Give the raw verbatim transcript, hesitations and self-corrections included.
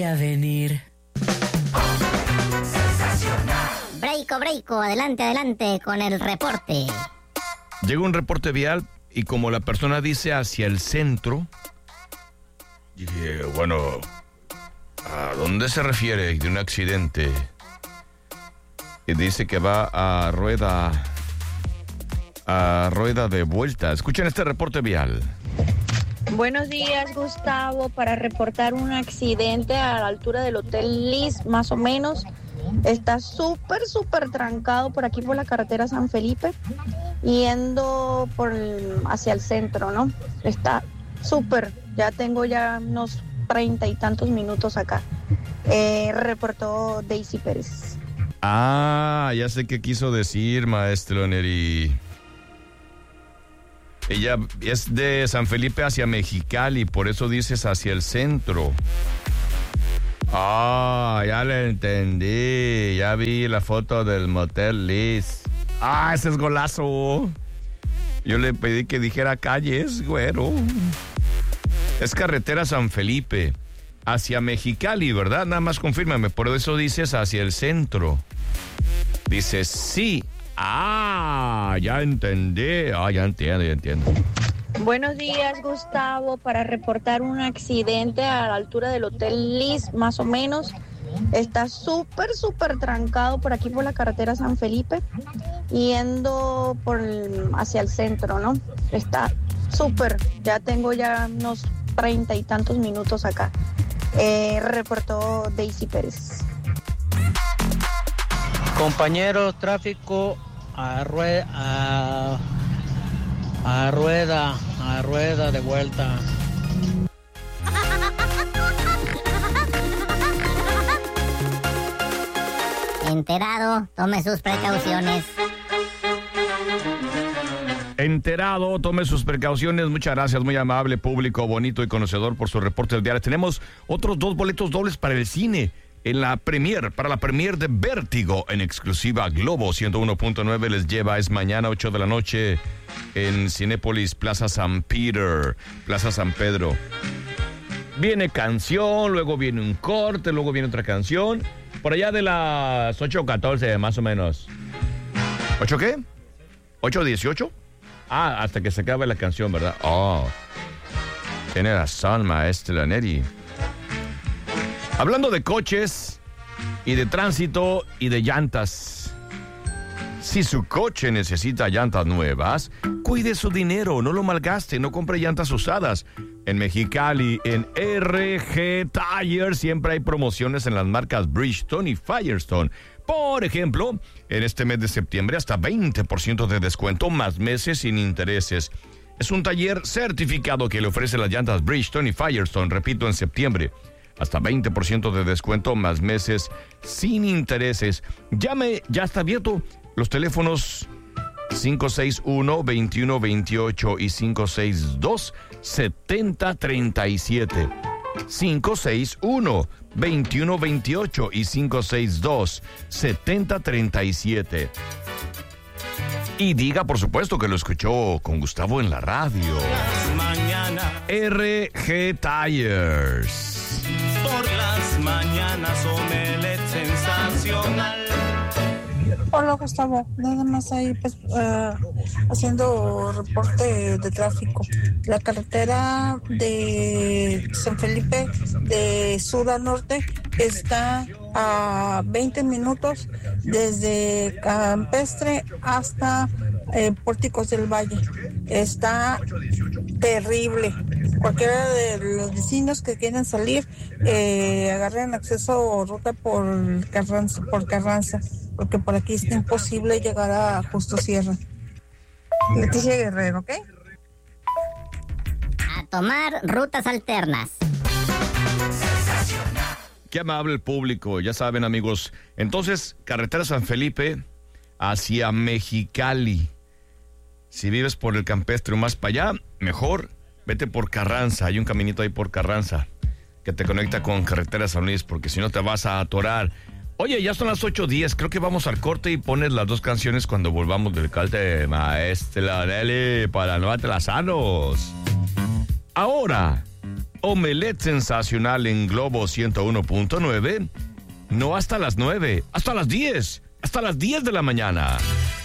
A venir. Breiko, breiko, adelante, adelante con el reporte. Llega un reporte vial y como la persona dice hacia el centro, dije, bueno, ¿a dónde se refiere de un accidente? Y dice que va a rueda, a rueda de vuelta. Escuchen este reporte vial. Buenos días, Gustavo, para reportar un accidente a la altura del Hotel Liz, más o menos. Está súper, súper trancado por aquí por la carretera San Felipe, yendo por el, hacia el centro, ¿no? Está súper, ya tengo ya unos treinta y tantos minutos acá. Eh, reportó Daisy Pérez. Ah, ya sé qué quiso decir, maestro Neri. Ella es de San Felipe hacia Mexicali, por eso dices hacia el centro. Ah, ya le entendí. Ya vi la foto del Motel Liz. Ah, ese es golazo. Yo le pedí que dijera calles, güero. Es carretera San Felipe hacia Mexicali, ¿verdad? Nada más confírmame, por eso dices hacia el centro. Dices sí. Ah, ya entendí. Ah, ya entiendo, ya entiendo. Buenos días, Gustavo, para reportar un accidente a la altura del Hotel Liz, más o menos. Está súper, súper trancado por aquí por la carretera San Felipe, yendo por el, hacia el centro, ¿no? Está súper, ya tengo ya unos treinta y tantos minutos acá. Eh, reportó Daisy Pérez. Compañero, tráfico a rueda, a, a rueda, a rueda de vuelta. Enterado, tome sus precauciones. Enterado, tome sus precauciones. Muchas gracias, muy amable, público, bonito y conocedor por sus reportes diarios. Tenemos otros dos boletos dobles para el cine. En la premier, para la premier de Vértigo, en exclusiva Globo ciento uno punto nueve les lleva, es mañana ocho de la noche en Cinépolis Plaza San Peter, Plaza San Pedro. Viene canción, luego viene un corte, luego viene otra canción, por allá de las ocho catorce más o menos. ¿ocho qué? ¿ocho dieciocho? Ah, hasta que se acabe la canción, ¿verdad? Oh, tiene razón, maestra Neri. Hablando de coches y de tránsito y de llantas. Si su coche necesita llantas nuevas, cuide su dinero, no lo malgaste, no compre llantas usadas. En Mexicali, en R G Tires, siempre hay promociones en las marcas Bridgestone y Firestone. Por ejemplo, en este mes de septiembre, hasta veinte por ciento de descuento, más meses sin intereses. Es un taller certificado que le ofrece las llantas Bridgestone y Firestone, repito, en septiembre. Hasta veinte por ciento de descuento, más meses sin intereses. Llame, ya está abierto. Los teléfonos cinco seis uno, veintiuno veintiocho y cinco seis dos, setenta treinta y siete. cinco seis uno, veintiuno veintiocho y cinco seis dos, setenta treinta y siete. Y diga, por supuesto, que lo escuchó con Gustavo en la radio. R G Tires. Por las mañanas, omelette sensacional. Hola, Gustavo, nada más ahí pues uh, haciendo reporte de tráfico. La carretera de San Felipe de sur a norte está a veinte minutos desde Campestre hasta eh, Pórticos del Valle. Está terrible. Cualquiera de los vecinos que quieran salir, eh, agarren acceso o ruta por Carranza, por Carranza, porque por aquí es imposible llegar a Justo Sierra. Leticia Guerrero, ¿ok? A tomar rutas alternas. Qué amable el público, ya saben, amigos. Entonces, carretera San Felipe hacia Mexicali. Si vives por el Campestre o más para allá, mejor vete por Carranza. Hay un caminito ahí por Carranza que te conecta con carretera San Luis, porque si no te vas a atorar. Oye, ya son las ocho diez, creo que vamos al corte y pones las dos canciones cuando volvamos del corte, maestra Nelly, para no atlasarnos. Ahora, Omelette sensacional en Globo ciento uno punto nueve. No hasta las nueve, hasta las diez, hasta las diez de la mañana.